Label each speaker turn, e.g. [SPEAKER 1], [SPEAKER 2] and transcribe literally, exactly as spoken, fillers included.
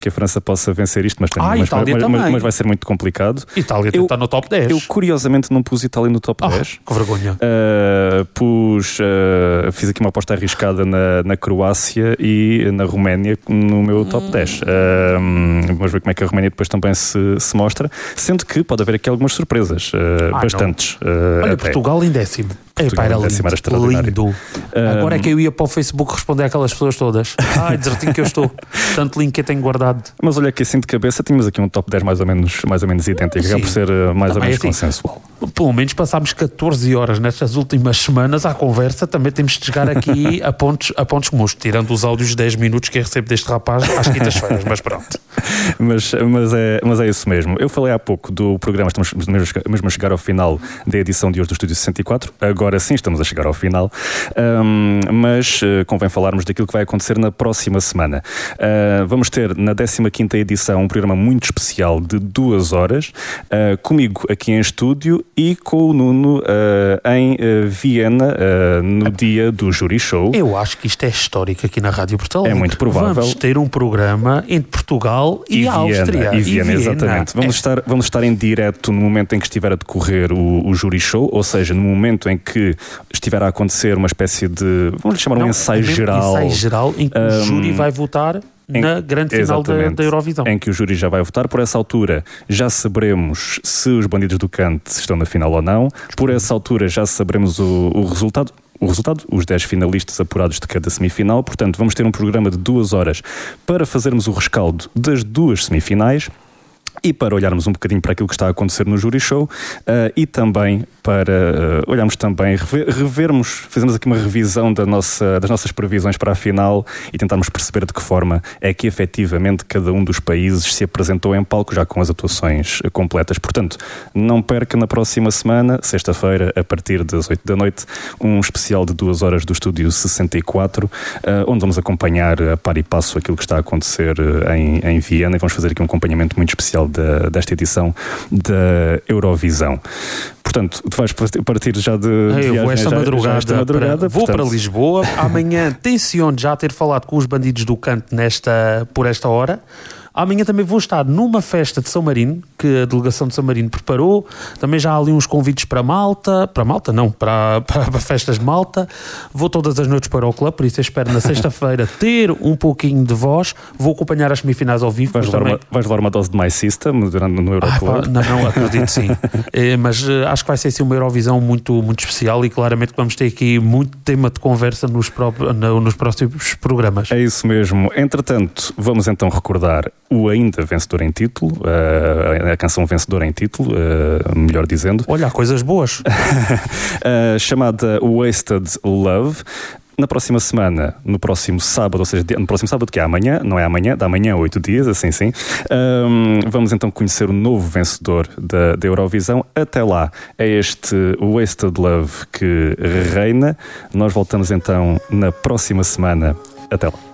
[SPEAKER 1] que a França possa vencer isto, mas,
[SPEAKER 2] Ah,
[SPEAKER 1] mas,
[SPEAKER 2] Itália
[SPEAKER 1] mas,
[SPEAKER 2] também.
[SPEAKER 1] mas, mas vai ser muito complicado.
[SPEAKER 2] Itália
[SPEAKER 1] Eu-
[SPEAKER 2] está no top dez.
[SPEAKER 1] Eu curiosamente não pus Itália no top
[SPEAKER 2] Ah,
[SPEAKER 1] dez.
[SPEAKER 2] que vergonha.
[SPEAKER 1] Uh, pus, uh, fiz aqui uma aposta arriscada na, na Croácia e na Roménia no meu top
[SPEAKER 2] Hum.
[SPEAKER 1] dez. Uh, vamos ver como é que a Roménia depois também se, se mostra, sendo que pode haver aqui algumas surpresas, uh,
[SPEAKER 2] Ah,
[SPEAKER 1] bastantes. Uh,
[SPEAKER 2] Olha,
[SPEAKER 1] até.
[SPEAKER 2] Portugal em décimo.
[SPEAKER 1] Portugal
[SPEAKER 2] Epá, era
[SPEAKER 1] em décimo, era
[SPEAKER 2] lindo,
[SPEAKER 1] extraordinário.
[SPEAKER 2] lindo. Agora é que eu ia para o Facebook responder àquelas pessoas todas. Ai, desertinho que eu estou. Tanto link que eu tenho guardado.
[SPEAKER 1] Mas olha que assim de cabeça tínhamos aqui um top dez mais ou menos, mais ou menos idêntico, acaba
[SPEAKER 2] Sim.
[SPEAKER 1] por ser uh, mais ou
[SPEAKER 2] Também
[SPEAKER 1] menos
[SPEAKER 2] assim.
[SPEAKER 1] consensual.
[SPEAKER 2] Pelo menos passámos catorze horas nestas últimas semanas à conversa. Também temos de chegar aqui a pontos, a pontos comuns, tirando os áudios de dez minutos que eu recebo deste rapaz às quintas-feiras, mas pronto.
[SPEAKER 1] Mas, mas, é, mas é isso mesmo. Eu falei há pouco do programa, estamos mesmo, mesmo a chegar ao final da edição de hoje do Estúdio sessenta e quatro. Agora sim estamos a chegar ao final. Um, mas uh, convém falarmos daquilo que vai acontecer na próxima semana. Uh, vamos ter na décima quinta edição um programa muito especial de duas horas, uh, comigo aqui em estúdio e com o Nuno uh, em uh, Viena, uh, no dia do Jury Show.
[SPEAKER 2] Eu acho que isto é histórico aqui na Rádio Portal.
[SPEAKER 1] É muito provável.
[SPEAKER 2] Vamos ter um programa entre Portugal e,
[SPEAKER 1] E
[SPEAKER 2] a
[SPEAKER 1] Viena,
[SPEAKER 2] Áustria.
[SPEAKER 1] e Viena, exatamente. Vamos,
[SPEAKER 2] É.
[SPEAKER 1] estar, vamos estar em direto no momento em que estiver a decorrer o, o Jury Show, ou seja, no momento em que estiver a acontecer uma espécie de, vamos lhe chamar
[SPEAKER 2] Não,
[SPEAKER 1] um ensaio
[SPEAKER 2] é mesmo
[SPEAKER 1] geral.
[SPEAKER 2] ensaio geral em que o
[SPEAKER 1] Um,
[SPEAKER 2] júri vai votar
[SPEAKER 1] em-
[SPEAKER 2] na grande final da,
[SPEAKER 1] exatamente,
[SPEAKER 2] da Eurovisão.
[SPEAKER 1] em que o júri já vai votar. Por essa altura já saberemos se os Bandidos do Cante estão na final ou não. Por essa altura já saberemos o, o resultado. O resultado, os dez finalistas apurados de cada semifinal. Portanto, vamos ter um programa de duas horas para fazermos o rescaldo das duas semifinais e para olharmos um bocadinho para aquilo que está a acontecer no Jury Show, uh, e também para uh, olharmos também, rever, revermos, fazermos aqui uma revisão da nossa, das nossas previsões para a final e tentarmos perceber de que forma é que efetivamente cada um dos países se apresentou em palco já com as atuações uh, completas. Portanto, não perca na próxima semana, sexta-feira, a partir das oito da noite, um especial de duas horas do Estúdio sessenta e quatro, uh, onde vamos acompanhar a par e passo aquilo que está a acontecer uh, em, em Viena, e vamos fazer aqui um acompanhamento muito especial Da, desta edição da Eurovisão. Portanto, tu vais partir já de
[SPEAKER 2] Eu
[SPEAKER 1] viagem,
[SPEAKER 2] vou esta
[SPEAKER 1] já,
[SPEAKER 2] madrugada,
[SPEAKER 1] já esta madrugada
[SPEAKER 2] para, vou
[SPEAKER 1] portanto,
[SPEAKER 2] para Lisboa. Amanhã tenciono já ter falado com os Bandidos do Cante nesta, por esta hora. Amanhã também vou estar numa festa de São Marino, que a delegação de São Marino preparou. Também já há ali uns convites para Malta. Para Malta, não, para, para, para festas de Malta. Vou todas as noites para o clube, por isso eu espero na sexta-feira ter um pouquinho de voz. Vou acompanhar as semifinais ao vivo.
[SPEAKER 1] vais, levar
[SPEAKER 2] também...
[SPEAKER 1] uma, vais levar uma dose de My System durante, no
[SPEAKER 2] Ah,
[SPEAKER 1] Euroclub.
[SPEAKER 2] pá, não, não, acredito sim. É, mas uh, acho que vai ser assim, uma Eurovisão muito, muito especial e claramente que vamos ter aqui muito tema de conversa nos, pró- no, nos próximos programas.
[SPEAKER 1] É isso mesmo. Entretanto, vamos então recordar o ainda vencedor em título, uh, a canção vencedora em título, uh, melhor dizendo.
[SPEAKER 2] Olha, há coisas boas.
[SPEAKER 1] uh, chamada Wasted Love. Na próxima semana, no próximo sábado, ou seja, no próximo sábado que é amanhã, não é amanhã, da amanhã a oito dias, assim sim, um, vamos então conhecer o novo vencedor da, da Eurovisão. Até lá, é este Wasted Love que reina. Nós voltamos então na próxima semana. Até lá.